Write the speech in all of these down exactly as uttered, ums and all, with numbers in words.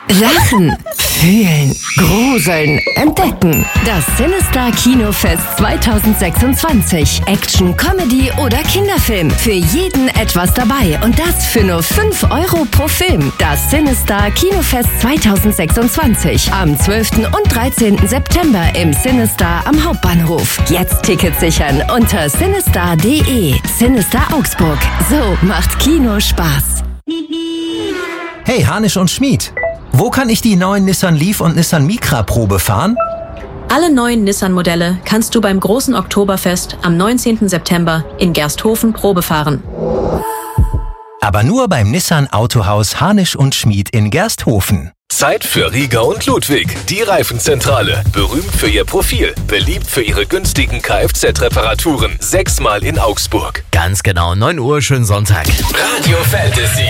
Lachen, fühlen, gruseln, entdecken. Das Cinestar Kinofest zweitausendsechsundzwanzig. Action, Comedy oder Kinderfilm. Für jeden etwas dabei. Und das für nur fünf Euro pro Film. Das Cinestar Kinofest zweitausendsechsundzwanzig. Am zwölften und dreizehnten September im Cinestar am Hauptbahnhof. Jetzt Tickets sichern unter cinestar punkt de. Cinestar Augsburg. So macht Kino Spaß. Hey, Hanisch und Schmid. Wo kann ich die neuen Nissan Leaf und Nissan Micra Probe fahren? Alle neuen Nissan-Modelle kannst du beim großen Oktoberfest am neunzehnten September in Gersthofen Probe fahren. Aber nur beim Nissan Autohaus Hanisch und Schmid in Gersthofen. Zeit für Rieger und Ludwig, die Reifenzentrale. Berühmt für ihr Profil, beliebt für ihre günstigen Kfz-Reparaturen. Sechsmal in Augsburg. Ganz genau, neun Uhr, schönen Sonntag. Radio Fantasy.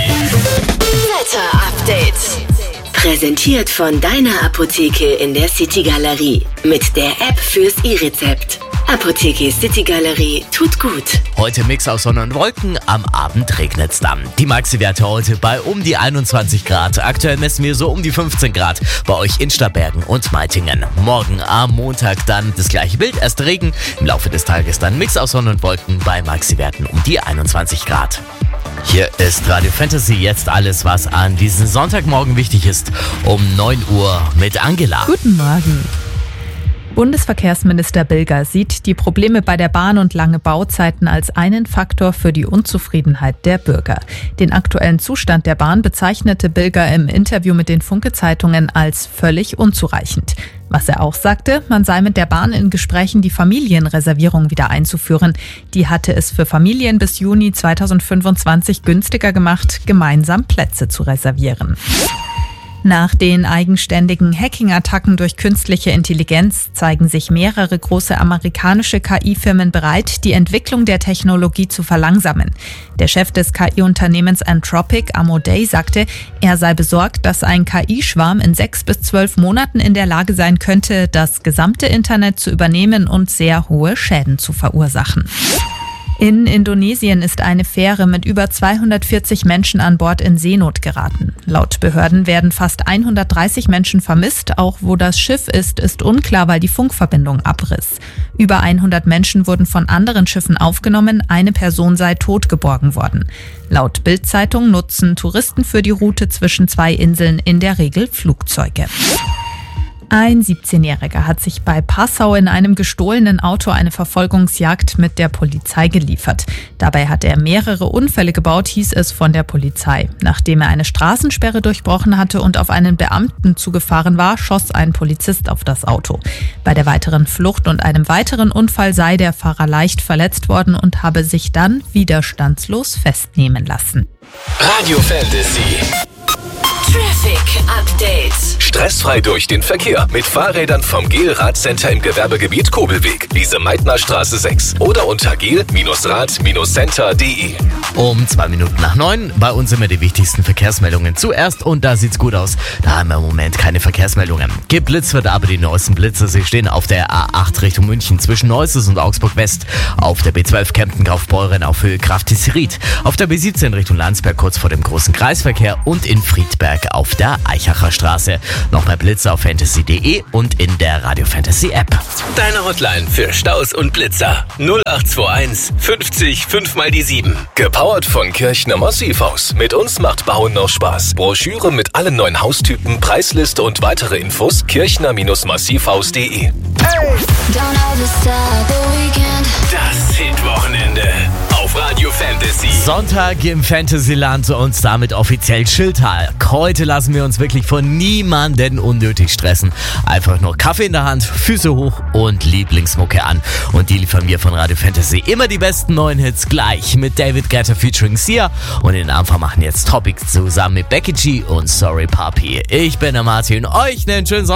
Wetter-Update. Präsentiert von deiner Apotheke in der City Galerie. Mit der App fürs E-Rezept. Apotheke City Galerie tut gut. Heute Mix aus Sonne und Wolken, am Abend regnet's dann. Die Maxi-Werte heute bei um die einundzwanzig Grad. Aktuell messen wir so um die fünfzehn Grad bei euch in Starbergen und Meitingen. Morgen am Montag dann das gleiche Bild, erst Regen. Im Laufe des Tages dann Mix aus Sonne und Wolken bei Maxi-Werten um die einundzwanzig Grad. Hier ist Radio Fantasy, jetzt alles, was an diesem Sonntagmorgen wichtig ist, um neun Uhr mit Angela. Guten Morgen. Bundesverkehrsminister Bilger sieht die Probleme bei der Bahn und lange Bauzeiten als einen Faktor für die Unzufriedenheit der Bürger. Den aktuellen Zustand der Bahn bezeichnete Bilger im Interview mit den Funke-Zeitungen als völlig unzureichend. Was er auch sagte, man sei mit der Bahn in Gesprächen, die Familienreservierung wieder einzuführen. Die hatte es für Familien bis Juni zweitausendfünfundzwanzig günstiger gemacht, gemeinsam Plätze zu reservieren. Nach den eigenständigen Hacking-Attacken durch künstliche Intelligenz zeigen sich mehrere große amerikanische K I-Firmen bereit, die Entwicklung der Technologie zu verlangsamen. Der Chef des K I-Unternehmens Anthropic, Amodei, sagte, er sei besorgt, dass ein K I-Schwarm in sechs bis zwölf Monaten in der Lage sein könnte, das gesamte Internet zu übernehmen und sehr hohe Schäden zu verursachen. In Indonesien ist eine Fähre mit über zweihundertvierzig Menschen an Bord in Seenot geraten. Laut Behörden werden fast hundertdreißig Menschen vermisst. Auch wo das Schiff ist, ist unklar, weil die Funkverbindung abriss. Über hundert Menschen wurden von anderen Schiffen aufgenommen. Eine Person sei tot geborgen worden. Laut Bild-Zeitung nutzen Touristen für die Route zwischen zwei Inseln in der Regel Flugzeuge. Ein siebzehnjähriger hat sich bei Passau in einem gestohlenen Auto eine Verfolgungsjagd mit der Polizei geliefert. Dabei hat er mehrere Unfälle gebaut, hieß es von der Polizei. Nachdem er eine Straßensperre durchbrochen hatte und auf einen Beamten zugefahren war, schoss ein Polizist auf das Auto. Bei der weiteren Flucht und einem weiteren Unfall sei der Fahrer leicht verletzt worden und habe sich dann widerstandslos festnehmen lassen. Radio Fantasy. Traffic Update. Stressfrei durch den Verkehr mit Fahrrädern vom Gel-Rad-Center im Gewerbegebiet Kobelweg, Lise-Meitner-Straße sechs oder unter gel Rad Center punkt de. Um zwei Minuten nach neun, bei uns immer die wichtigsten Verkehrsmeldungen zuerst und da sieht's gut aus. Da haben wir im Moment keine Verkehrsmeldungen. Geblitzt wird aber die neuesten Blitze. Sie stehen auf der A acht Richtung München zwischen Neuses und Augsburg West, auf der B zwölf Kempten-Kaufbeuren auf Höhe Kraft-Tissirit, auf der B siebzehn Richtung Landsberg kurz vor dem großen Kreisverkehr und in Friedberg auf der Eichacher Straße. Noch mehr Blitze auf fantasy punkt de und in der Radio Fantasy App. Deine Hotline für Staus und Blitzer. null acht zwei eins fünfzig fünf mal die sieben. Gepowert von Kirchner Massivhaus. Mit uns macht Bauen noch Spaß. Broschüre mit allen neuen Haustypen, Preisliste und weitere Infos kirchner Massivhaus punkt de. Hey! Das Hitwochenende auf Radio Fantasy. Sonntag im Fantasyland und damit offiziell Schilltal. Heute lassen wir uns wirklich von niemanden unnötig stressen. Einfach nur Kaffee in der Hand, Füße hoch und Lieblingsmucke an. Und die liefern wir von Radio Fantasy immer die besten neuen Hits gleich mit David Guetta featuring Sia. Und den Anfang machen jetzt Topics zusammen mit Becky G und Sorry Papi. Ich bin der Martin, euch einen schönen Sonntag.